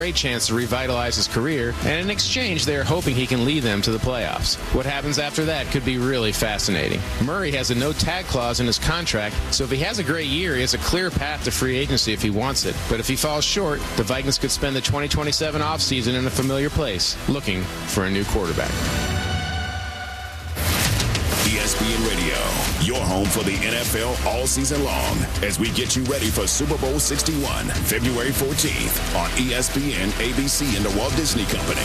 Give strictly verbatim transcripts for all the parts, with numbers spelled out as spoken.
great chance to revitalize his career, and in exchange, they are hoping he can lead them to the playoffs. What happens after that could be really fascinating. Murray has a no-tag clause in his contract, so if he has a great year, he has a clear path to free agency if he wants it. But if he falls short, the Vikings could spend the twenty twenty-seven offseason in a familiar place, looking for a new quarterback. E S P N Radio, your home for the N F L all season long, as we get you ready for Super Bowl sixty-one, February fourteenth on E S P N, A B C, and the Walt Disney Company.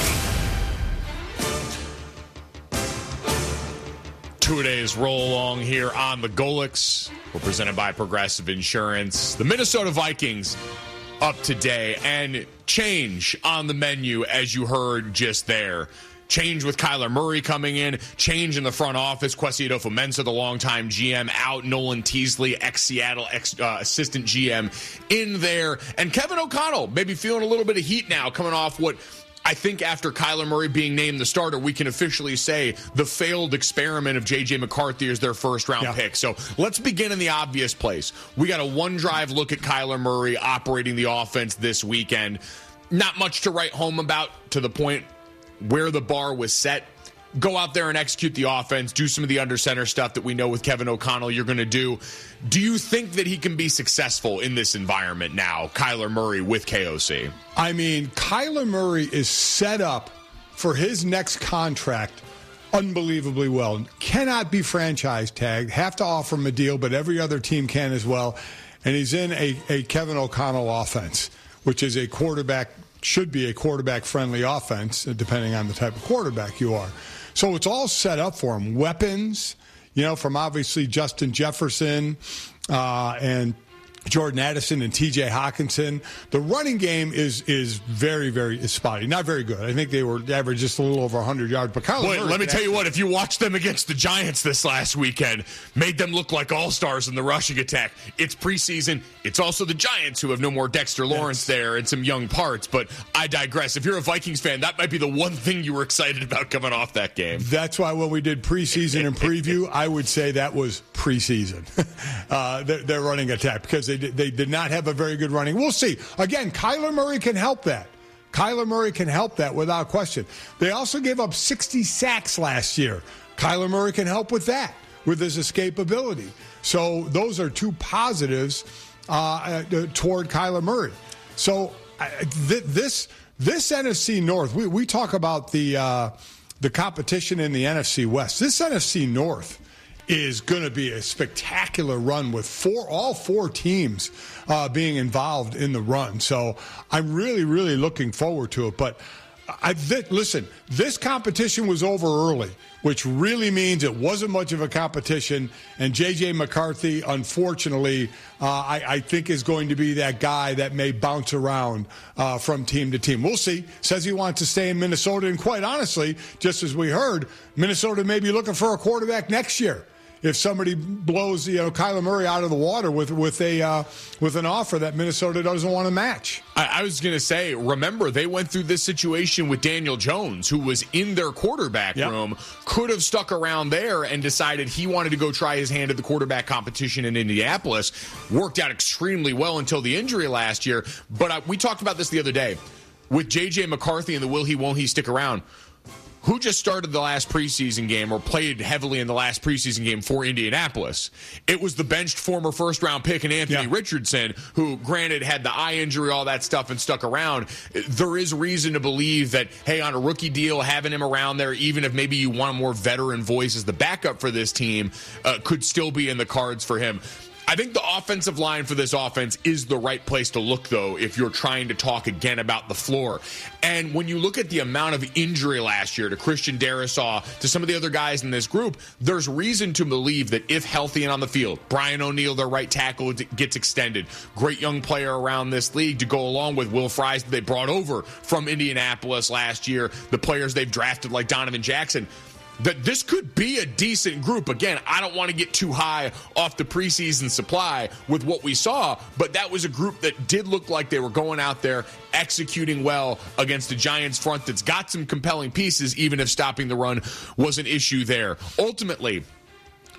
Two-days roll along here on the Golics. We're presented by Progressive Insurance. The Minnesota Vikings up today, and change on the menu, as you heard just there. Change with Kyler Murray coming in. Change in the front office. Kwesi Adofo-Mensah, the longtime G M, out. Nolan Teasley, ex-Seattle ex, uh, assistant G M, in there. And Kevin O'Connell, maybe feeling a little bit of heat now, coming off what I think after Kyler Murray being named the starter, we can officially say the failed experiment of J J McCarthy as their first-round yeah. pick. So let's begin in the obvious place. We got a one-drive look at Kyler Murray operating the offense this weekend. Not much to write home about, to the point where the bar was set. Go out there and execute the offense, do some of the under center stuff that we know with Kevin O'Connell you're going to do. Do you think that he can be successful in this environment now, Kyler Murray with K O C? I mean, Kyler Murray is set up for his next contract unbelievably well. Cannot be franchise tagged, have to offer him a deal, but every other team can as well. And he's in a, a Kevin O'Connell offense, which is a quarterback should be a quarterback-friendly offense, depending on the type of quarterback you are. So it's all set up for him. Weapons, you know, from obviously Justin Jefferson uh, and Jordan Addison and T J Hawkinson. The running game is is very, very spotty. Not very good. I think they were average just a little over one hundred yards. But Kyler Boy, Murray, let me tell you what, if you watched them against the Giants this last weekend, made them look like all-stars in the rushing attack. It's preseason. It's also the Giants, who have no more Dexter Lawrence yes. there and some young parts. But I digress. If you're a Vikings fan, that might be the one thing you were excited about coming off that game. That's why when we did preseason and preview, I would say that was preseason. uh, their, their running attack, because they did, they did not have a very good running. We'll see. Again, Kyler Murray can help that. Kyler Murray can help that without question. They also gave up sixty sacks last year. Kyler Murray can help with that, with his escapability. So those are two positives uh, uh, toward Kyler Murray. So uh, th- this this N F C North, we, we talk about the uh, the competition in the N F C West. This N F C North is going to be a spectacular run with four, all four teams uh, being involved in the run. So I'm really, really looking forward to it. But I th- listen, this competition was over early, which really means it wasn't much of a competition. And J J McCarthy, unfortunately, uh, I, I think is going to be that guy that may bounce around uh, from team to team. We'll see. Says he wants to stay in Minnesota. And quite honestly, just as we heard, Minnesota may be looking for a quarterback next year. If somebody blows, you know, Kyler Murray out of the water with with a uh, with an offer that Minnesota doesn't want to match. I, I was going to say, remember, they went through this situation with Daniel Jones, who was in their quarterback yep. room, could have stuck around there and decided he wanted to go try his hand at the quarterback competition in Indianapolis. Worked out extremely well until the injury last year. But uh, we talked about this the other day. With J J McCarthy and the will he, won't he stick around, who just started the last preseason game or played heavily in the last preseason game for Indianapolis? It was the benched former first-round pick in Anthony yeah. Richardson, who, granted, had the eye injury, all that stuff, and stuck around. There is reason to believe that, hey, on a rookie deal, having him around there, even if maybe you want a more veteran voice as the backup for this team, uh, could still be in the cards for him. I think the offensive line for this offense is the right place to look, though, if you're trying to talk again about the floor. And when you look at the amount of injury last year to Christian Darrisaw, to some of the other guys in this group, there's reason to believe that if healthy and on the field, Brian O'Neill, their right tackle, gets extended. Great young player around this league to go along with Will Fries that they brought over from Indianapolis last year, the players they've drafted like Donovan Jackson. That this could be a decent group. Again, I don't want to get too high off the preseason supply with what we saw, but that was a group that did look like they were going out there executing well against a Giants front that's got some compelling pieces, even if stopping the run was an issue there. Ultimately,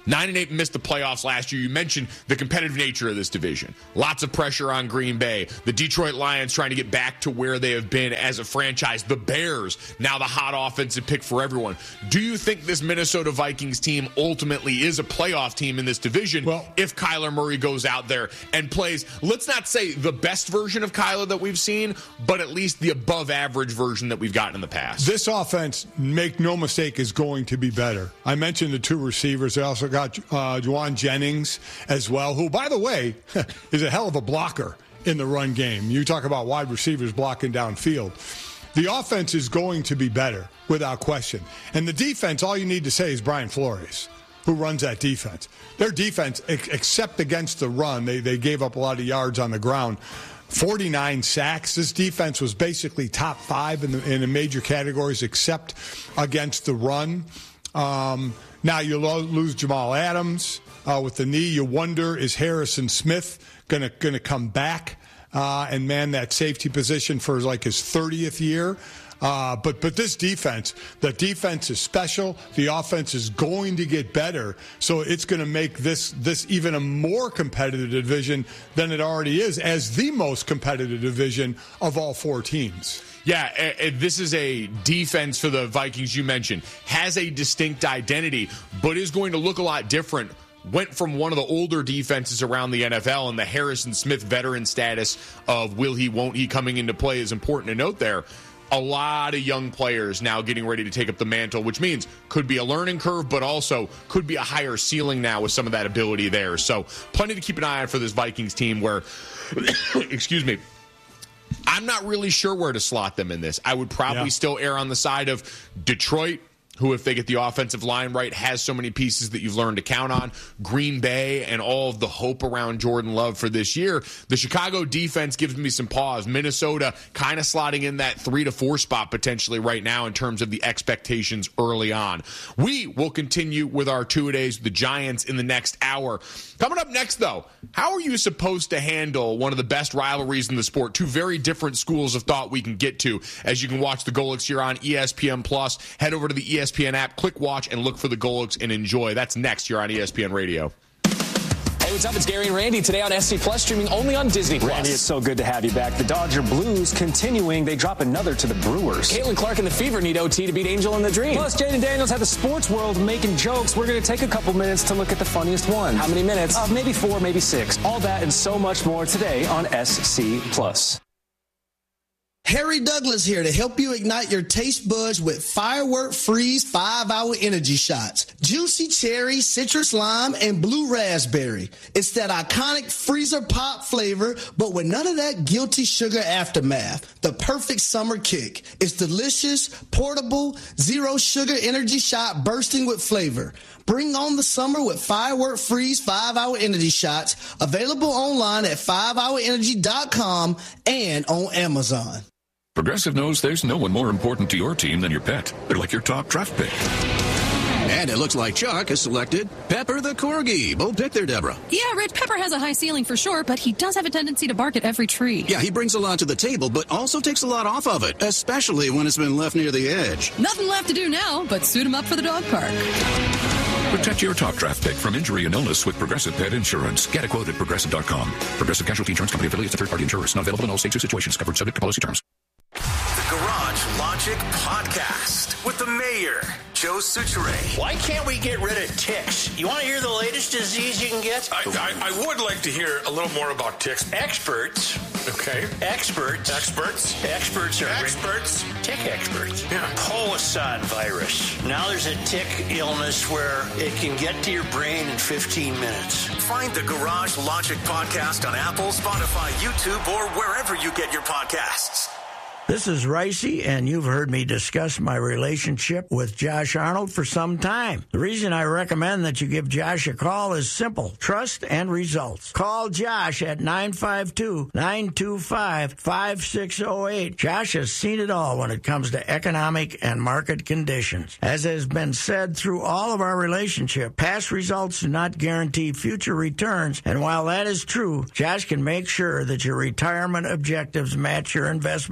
Nine and eight missed the playoffs last year. You mentioned the competitive nature of this division. Lots of pressure on Green Bay. The Detroit Lions trying to get back to where they have been as a franchise. The Bears, now the hot offensive pick for everyone. Do you think this Minnesota Vikings team ultimately is a playoff team in this division well, if Kyler Murray goes out there and plays, let's not say the best version of Kyler that we've seen, but at least the above average version that we've gotten in the past? This offense, make no mistake, is going to be better. I mentioned the two receivers. They also got got uh, Juwan Jennings as well, who, by the way, is a hell of a blocker in the run game. You talk about wide receivers blocking downfield. The offense is going to be better, without question. And the defense, all you need to say is Brian Flores, who runs that defense. Their defense, ex- except against the run, they, they gave up a lot of yards on the ground. forty-nine sacks. This defense was basically top five in the, in the major categories except against the run. Um, now you lo- lose Jamal Adams uh, with the knee. You wonder, is Harrison Smith gonna gonna come back uh, and man that safety position for like his thirtieth year? Uh, but but this defense, the defense is special. The offense is going to get better, so it's going to make this this even a more competitive division than it already is, as the most competitive division of all four teams. Yeah, and this is a defense for the Vikings you mentioned. Has a distinct identity, but is going to look a lot different. Went from one of the older defenses around the N F L, and the Harrison Smith veteran status of will he, won't he coming into play is important to note there. A lot of young players now getting ready to take up the mantle, which means could be a learning curve, but also could be a higher ceiling now with some of that ability there. So plenty to keep an eye on for this Vikings team where, excuse me, I'm not really sure where to slot them in this. I would probably yeah. still err on the side of Detroit, who, if they get the offensive line right, has so many pieces that you've learned to count on. Green Bay and all of the hope around Jordan Love for this year. The Chicago defense gives me some pause. Minnesota kind of slotting in that three to four spot potentially right now in terms of the expectations early on. We will continue with our two-a-days with the Giants in the next hour. Coming up next, though, how are you supposed to handle one of the best rivalries in the sport? Two very different schools of thought we can get to as you can watch the Golics here on E S P N Plus. Head over to the E S P N app, click watch, and look for the Golics and enjoy. That's next here on E S P N Radio. Hey, what's up? It's Gary and Randy today on S C Plus, streaming only on Disney Plus. Randy, it's so good to have you back. The Dodger Blues continuing. They drop another to the Brewers. Caitlin Clark and the Fever need O T to beat Angel in the Dream. Plus, Jaden Daniels had the sports world making jokes. We're going to take a couple minutes to look at the funniest one. How many minutes? Uh, maybe four, maybe six. All that and so much more today on S C Plus. Harry Douglas here to help you ignite your taste buds with Firework Freeze five hour energy shots. Juicy cherry, citrus lime, and blue raspberry. It's that iconic freezer pop flavor, but with none of that guilty sugar aftermath. The perfect summer kick. It's delicious, portable, zero sugar energy shot bursting with flavor. Bring on the summer with Firework Freeze five hour energy shots. Available online at five hour energy dot com and on Amazon. Progressive knows there's no one more important to your team than your pet. They're like your top draft pick. And it looks like Chuck has selected Pepper the Corgi. Bold pick there, Deborah. Yeah, Rich, Pepper has a high ceiling for sure, but he does have a tendency to bark at every tree. Yeah, he brings a lot to the table, but also takes a lot off of it, especially when it's been left near the edge. Nothing left to do now but suit him up for the dog park. Protect your top draft pick from injury and illness with Progressive Pet Insurance. Get a quote at progressive dot com. Progressive Casualty Insurance Company affiliates a third-party insurers. Not available in all states or situations. Covered subject to policy terms. The Garage Logic Podcast with the mayor, Joe Suchere. Why can't we get rid of ticks? You want to hear the latest disease you can get? I, I, I would like to hear a little more about ticks. Experts. Okay. Experts. Experts. Experts are... Experts. Tick experts. Yeah. Polisson virus. Now there's a tick illness where it can get to your brain in fifteen minutes. Find the Garage Logic Podcast on Apple, Spotify, YouTube, or wherever you get your podcasts. This is Ricey, and you've heard me discuss my relationship with Josh Arnold for some time. The reason I recommend that you give Josh a call is simple: trust and results. Call Josh at nine five two, nine two five, five six zero eight. Josh has seen it all when it comes to economic and market conditions. As has been said through all of our relationship, past results do not guarantee future returns, and while that is true, Josh can make sure that your retirement objectives match your investments.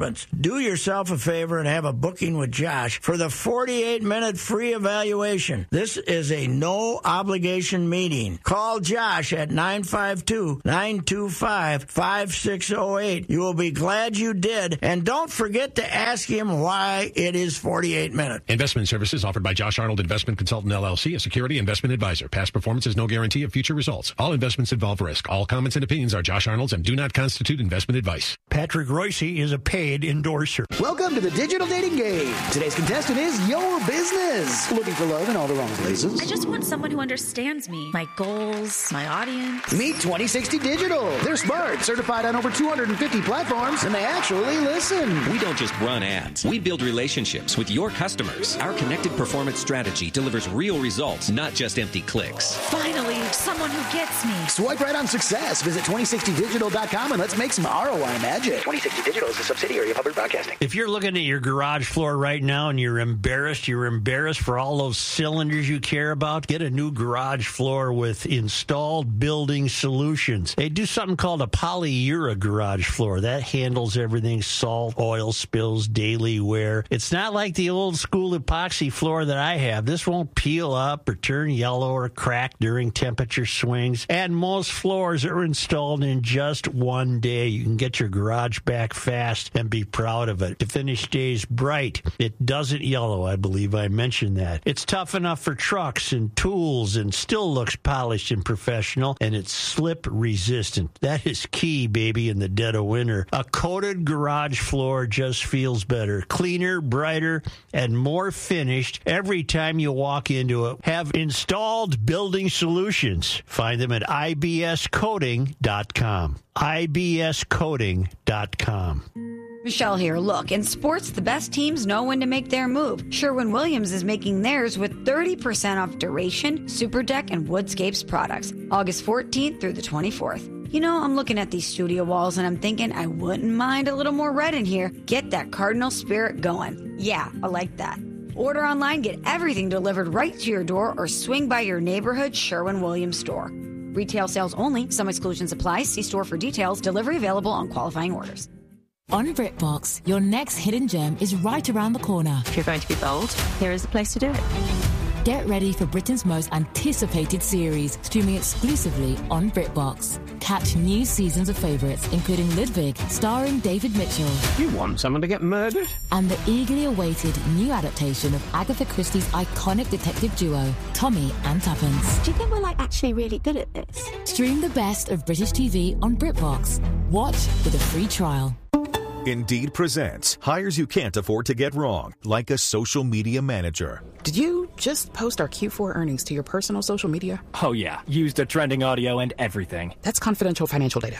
Do yourself a favor and have a booking with Josh for the forty-eight minute free evaluation. This is a no-obligation meeting. Call Josh at nine five two, nine two five, five six zero eight. You will be glad you did. And don't forget to ask him why it is forty-eight minutes. Investment services offered by Josh Arnold Investment Consultant, L L C, a security investment advisor. Past performance is no guarantee of future results. All investments involve risk. All comments and opinions are Josh Arnold's and do not constitute investment advice. Patrick Royce is a paid endorser. Welcome to the digital dating game. Today's contestant is your business. Looking for love in all the wrong places. I just want someone who understands me, my goals, my audience. Meet twenty sixty Digital. They're smart, certified on over two hundred fifty platforms, and they actually listen. We don't just run ads. We build relationships with your customers. Our connected performance strategy delivers real results, not just empty clicks. Finally, someone who gets me. Swipe right on success. Visit twenty sixty digital dot com and let's make some R O I magic. twenty sixty Digital is a subsidiary of Hubbard Broadcasting. If you're looking at your garage floor right now and you're embarrassed, you're embarrassed for all those cylinders you care about, get a new garage floor with Installed Building Solutions. They do something called a polyura garage floor. That handles everything, salt, oil spills, daily wear. It's not like the old school epoxy floor that I have. This won't peel up or turn yellow or crack during temperature swings. And most floors are installed in just one day. You can get your garage back fast and be proud of it. The finish stays bright. It doesn't yellow, I believe I mentioned that. It's tough enough for trucks and tools and still looks polished and professional, and it's slip resistant. That is key, baby, in the dead of winter. A coated garage floor just feels better, cleaner, brighter, and more finished every time you walk into it. Have Installed Building Solutions. Find them at I B S coating dot com. I B S coating dot com. Michelle here. Look, in sports, the best teams know when to make their move. Sherwin-Williams is making theirs with thirty percent off Duration, Super Deck, and Woodscapes products. August fourteenth through the twenty-fourth. You know, I'm looking at these studio walls and I'm thinking I wouldn't mind a little more red in here. Get that Cardinal spirit going. Yeah, I like that. Order online, get everything delivered right to your door, or swing by your neighborhood Sherwin-Williams store. Retail sales only. Some exclusions apply. See store for details. Delivery available on qualifying orders. On BritBox, your next hidden gem is right around the corner. If you're going to be bold, here is the place to do it. Get ready for Britain's most anticipated series, streaming exclusively on BritBox. Catch new seasons of favourites, including Ludwig, starring David Mitchell. You want someone to get murdered? And the eagerly awaited new adaptation of Agatha Christie's iconic detective duo, Tommy and Tuppence. Do you think we're, like, actually really good at this? Stream the best of British T V on BritBox. Watch with a free trial. Indeed presents hires you can't afford to get wrong, like a social media manager. Did you just post our Q four earnings to your personal social media? Oh, yeah. Used the trending audio and everything. That's confidential financial data.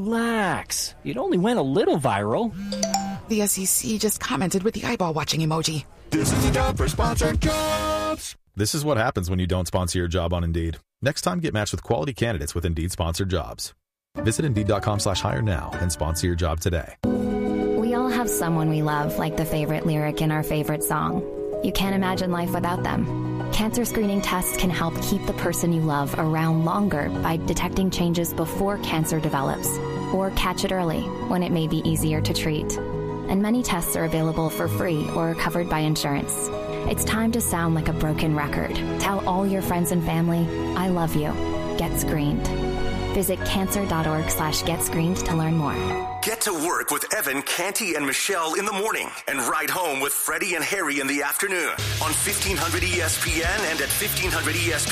Relax. It only went a little viral. The S E C just commented with the eyeball watching emoji. This is a job for sponsored jobs. This is what happens when you don't sponsor your job on Indeed. Next time, get matched with quality candidates with Indeed sponsored jobs. Visit Indeed.com slash hire now and sponsor your job today. We all have someone we love, like the favorite lyric in our favorite song. You can't imagine life without them. Cancer screening tests can help keep the person you love around longer by detecting changes before cancer develops, or catch it early when it may be easier to treat. And many tests are available for free or are covered by insurance. It's time to sound like a broken record. Tell all your friends and family, I love you. Get screened. Visit cancer.org slash get screened to learn more. Get to work with Evan, Canty, and Michelle in the morning and ride home with Freddie and Harry in the afternoon on fifteen hundred E S P N and at fifteen hundred E S